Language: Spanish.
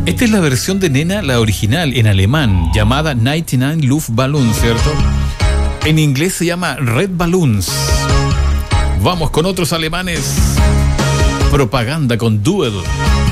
Esta es la versión de Nena, la original, en alemán, llamada 99 Luftballons, ¿cierto? En inglés se llama Red Balloons. Vamos con otros alemanes. Propaganda con Duel.